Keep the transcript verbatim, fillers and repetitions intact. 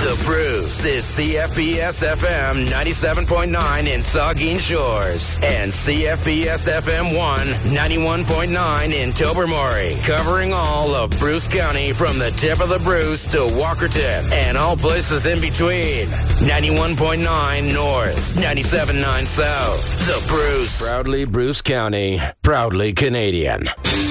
The Bruce is C F B S F M ninety-seven point nine in Saugeen Shores and C F B S F M one ninety-one point nine in Tobermory, covering all of Bruce County from the tip of the Bruce to Walkerton and all places in between. ninety-one point nine North, ninety-seven point nine South. The Bruce. Proudly Bruce County, proudly Canadian.